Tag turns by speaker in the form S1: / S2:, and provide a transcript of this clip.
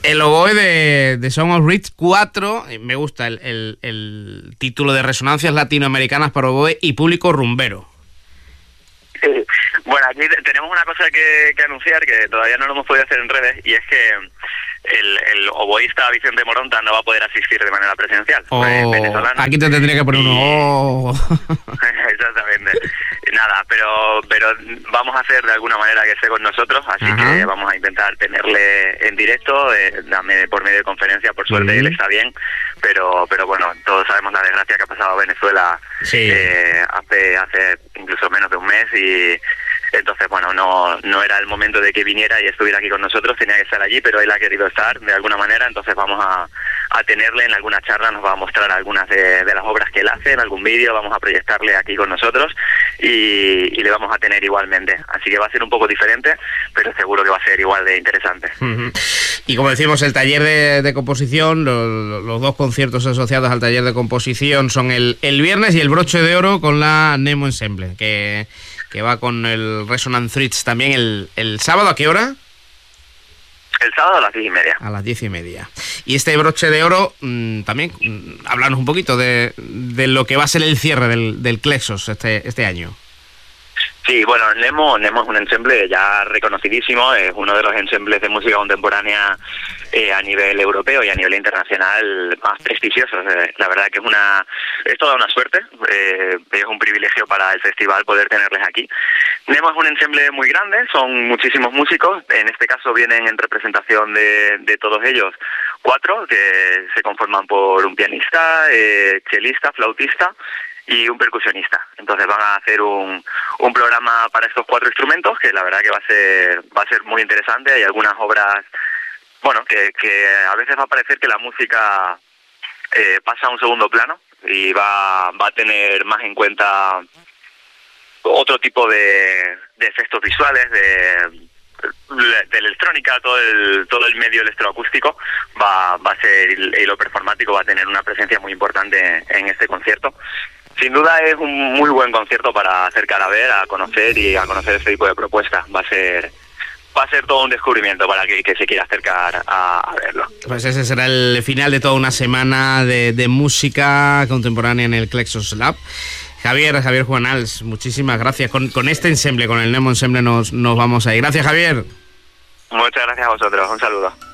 S1: El oboe de Song of Rich 4, me gusta el título de Resonancias Latinoamericanas para oboe y público rumbero.
S2: Sí. Bueno, aquí tenemos una cosa que anunciar que todavía no lo hemos podido hacer en redes, y es que el oboísta Vicente Moronta no va a poder asistir de manera presencial. Venezolano.
S1: Aquí te tendría que poner uno.
S2: Exactamente. Nada, pero vamos a hacer de alguna manera que esté con nosotros, así que vamos a intentar tenerle en directo, por medio de conferencia. Por suerte él está bien, pero bueno, todos sabemos la desgracia que ha pasado a Venezuela hace incluso menos de un mes, y entonces bueno, no era el momento de que viniera y estuviera aquí con nosotros, tenía que estar allí, pero él ha querido estar de alguna manera, entonces vamos a tenerle en alguna charla, nos va a mostrar algunas de las obras que él hace, en algún vídeo, vamos a proyectarle aquí con nosotros y le vamos a tener igualmente, así que va a ser un poco diferente, pero seguro que va a ser igual de interesante.
S1: Y como decimos, el taller de composición, los dos conciertos asociados al taller de composición son el viernes, y el broche de oro con la Nemo Ensemble, que va con el Resonance Rich también el sábado. ¿A qué hora?
S2: El sábado a las 10:30.
S1: A las 10:30. Y este broche de oro, también, hablarnos un poquito de lo que va a ser el cierre del Klexos este año.
S2: Sí, bueno, Nemo es un ensemble ya reconocidísimo, es uno de los ensembles de música contemporánea a nivel europeo y a nivel internacional más prestigiosos. La verdad que es toda una suerte, es un privilegio para el festival poder tenerles aquí. Nemo es un ensemble muy grande, son muchísimos músicos, en este caso vienen en representación de todos ellos 4, que se conforman por un pianista, chelista, flautista y un percusionista. Entonces van a hacer un programa para estos 4 instrumentos que la verdad que va a ser muy interesante. Hay algunas obras, bueno, que a veces va a parecer que la música pasa a un segundo plano y va a tener más en cuenta otro tipo de efectos visuales, de electrónica, todo el medio electroacústico va a ser, y lo performático va a tener una presencia muy importante en este concierto. Sin duda es un muy buen concierto para acercar a ver, a conocer este tipo de propuestas. Va a ser todo un descubrimiento para que se quiera acercar a verlo.
S1: Pues ese será el final de toda una semana de música contemporánea en el Klexos Lab. Javier Juanals, muchísimas gracias. Con este ensemble, con el Nemo Ensemble nos vamos a ir. Gracias, Javier.
S2: Muchas gracias a vosotros. Un saludo.